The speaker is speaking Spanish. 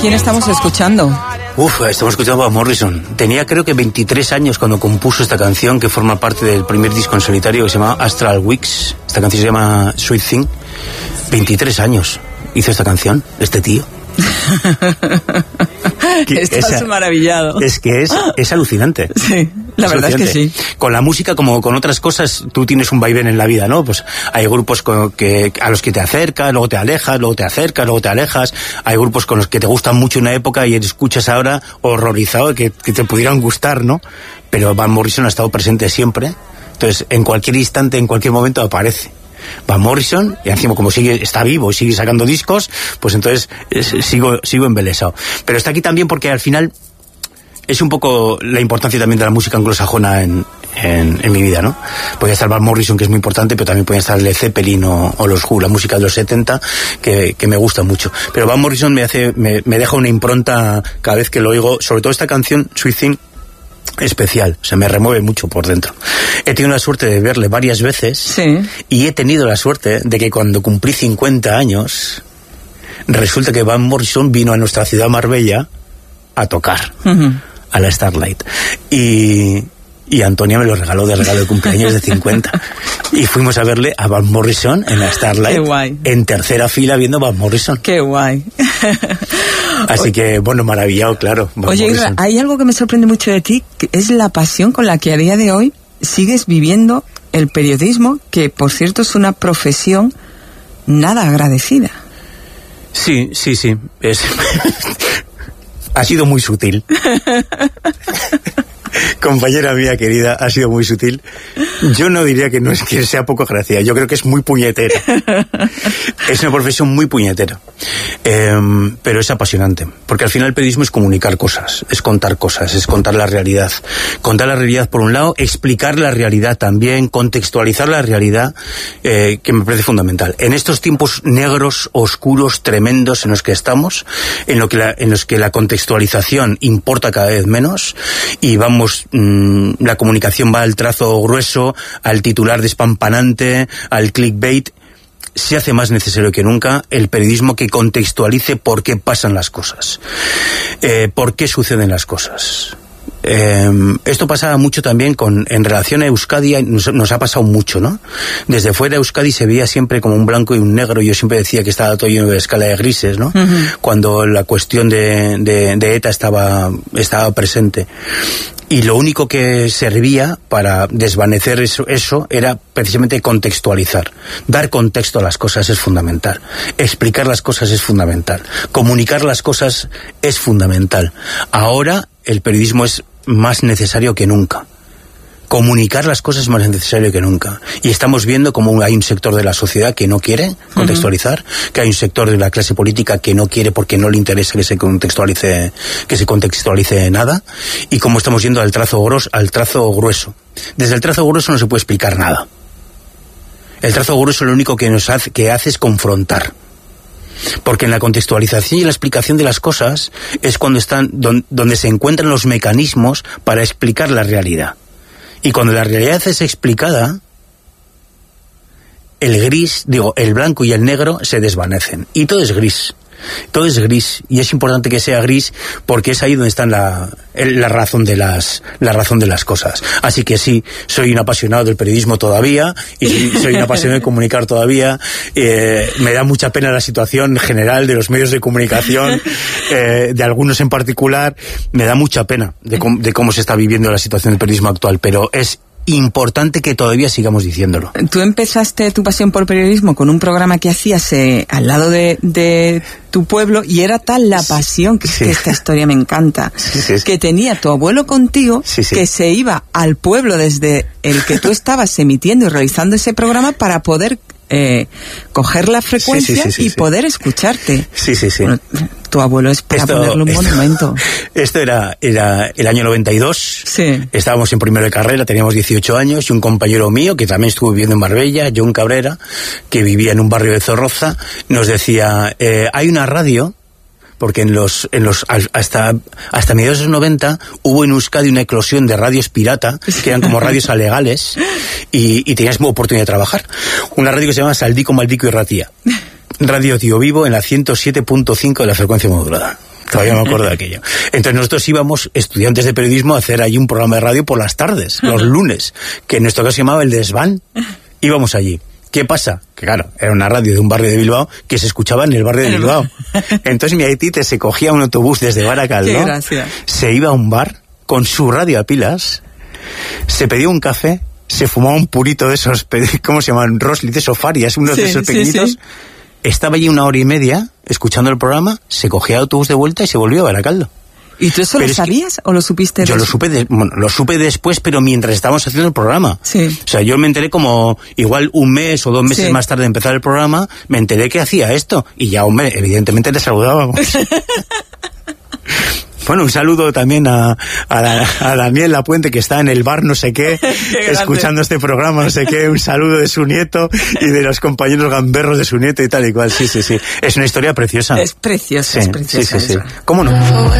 quién estamos escuchando? Estamos escuchando a Morrison. Tenía creo que 23 años cuando compuso esta canción, que forma parte del primer disco en solitario que se llama Astral Weeks. Esta canción se llama Sweet Thing. 23 años hizo esta canción, este tío. Estás maravillado. Es que es alucinante. Sí, la verdad es que sí. Con la música, como con otras cosas, tú tienes un vaivén en la vida, ¿no? Pues hay grupos a los que te acercas, luego te alejas, luego te acercas, luego te alejas. Hay grupos con los que te gustan mucho una época y escuchas ahora horrorizado de que te pudieran gustar, ¿no? Pero Van Morrison ha estado presente siempre. Entonces, en cualquier instante, en cualquier momento aparece Van Morrison, y encima como está vivo y sigue sacando discos, pues entonces sigo embelesado. Pero está aquí también porque al final es un poco la importancia también de la música anglosajona en mi vida, ¿no? Podría estar Van Morrison, que es muy importante, pero también podría estar Led Zeppelin o los Who, la música de los 70, que me gusta mucho. Pero Van Morrison me deja una impronta cada vez que lo oigo, sobre todo esta canción, Sweet Thing, especial, se me remueve mucho por dentro. He tenido la suerte de verle varias veces, sí. Y he tenido la suerte de que cuando cumplí 50 años resulta que Van Morrison vino a nuestra ciudad Marbella a tocar, a la Starlight, y Antonia me lo regaló de regalo de cumpleaños de 50 y fuimos a verle a Van Morrison en la Starlight. Qué guay. En tercera fila viendo Van Morrison. Qué guay. Así que, bueno, maravillado, claro. Oye, Isra, hay algo que me sorprende mucho de ti, que es la pasión con la que a día de hoy sigues viviendo el periodismo, que por cierto es una profesión nada agradecida. Sí. Ha sido muy sutil. Compañera mía querida, ha sido muy sutil. Yo no diría que no es que sea poco agradecida, yo creo que es muy puñetera. Es una profesión muy puñetera, pero es apasionante, porque al final el periodismo es comunicar cosas, es contar la realidad. Contar la realidad por un lado, explicar la realidad también, contextualizar la realidad, que me parece fundamental. En estos tiempos negros, oscuros, tremendos en los que estamos, en los que la contextualización importa cada vez menos, y la comunicación va al trazo grueso, al titular despampanante, al clickbait. Se hace más necesario que nunca el periodismo que contextualice por qué pasan las cosas, por qué suceden las cosas. Esto pasaba mucho también en relación a Euskadi, nos ha pasado mucho, ¿no? Desde fuera Euskadi se veía siempre como un blanco y un negro. Yo siempre decía que estaba todo lleno de escala de grises, ¿no? Cuando la cuestión de ETA estaba presente. Y lo único que servía para desvanecer eso era precisamente contextualizar. Dar contexto a las cosas es fundamental. Explicar las cosas es fundamental. Comunicar las cosas es fundamental. Ahora el periodismo es más necesario que nunca. Comunicar las cosas es más necesario que nunca. Y estamos viendo cómo hay un sector de la sociedad que no quiere contextualizar, que hay un sector de la clase política que no quiere porque no le interesa que se contextualice nada, y cómo estamos yendo al trazo grueso. Desde el trazo grueso no se puede explicar nada. El trazo grueso lo único que hace es confrontar. Porque en la contextualización y la explicación de las cosas es donde se encuentran los mecanismos para explicar la realidad. Y cuando la realidad es explicada, el blanco y el negro se desvanecen. Y todo es gris. Todo es gris. Y es importante que sea gris porque es ahí donde está la razón de las cosas. Así que sí, soy un apasionado del periodismo todavía, y soy un apasionado de comunicar todavía. Me da mucha pena la situación general de los medios de comunicación, de algunos en particular. Me da mucha pena de cómo se está viviendo la situación del periodismo actual, pero es importante que todavía sigamos diciéndolo. Tú empezaste tu pasión por periodismo con un programa que hacías al lado de tu pueblo, y era tal la pasión, que esta historia me encanta, que tenía tu abuelo contigo, que se iba al pueblo desde el que tú estabas emitiendo y realizando ese programa para poder coger la frecuencia y poder escucharte. Bueno, tu abuelo es para ponerle un monumento. Esto era el año 92. Sí. Estábamos en primero de carrera, teníamos 18 años, y un compañero mío que también estuvo viviendo en Marbella, John Cabrera, que vivía en un barrio de Zorroza, nos decía, hay una radio, porque hasta mediados de los 90 hubo en Euskadi una eclosión de radios pirata, que eran como radios alegales, y tenías oportunidad de trabajar. Una radio que se llama Saldico, Maldico y Ratía. Radio Tío Vivo en la 107.5 de la frecuencia modulada. Todavía me acuerdo de aquello. Entonces nosotros íbamos, estudiantes de periodismo, a hacer allí un programa de radio por las tardes, los lunes, que en nuestro caso se llamaba El Desván. Íbamos allí. ¿Qué pasa? Que claro, era una radio de un barrio de Bilbao que se escuchaba en el barrio de Bilbao. Entonces mi aitite se cogía un autobús desde Baracaldo, se iba a un bar con su radio a pilas, se pedía un café, se fumaba un purito de esos, ¿cómo se llaman? Roslites o farias, unos de esos pequeñitos. Sí. Estaba allí 1 hora y media escuchando el programa, se cogía el autobús de vuelta y se volvió a Baracaldo. ¿Y tú eso lo sabías o lo supiste después? Yo lo supe después, pero mientras estábamos haciendo el programa. Sí. O sea, yo me enteré como igual 1 mes o 2 meses más tarde de empezar el programa, me enteré que hacía esto. Y ya, hombre, evidentemente le saludábamos. Bueno, un saludo también a Daniel Lapuente, que está en el bar no sé qué escuchando este programa, no sé qué. Un saludo de su nieto y de los compañeros gamberros de su nieto y tal y cual. Sí. Es una historia preciosa. Es preciosa, es preciosa. Sí. ¿Cómo no?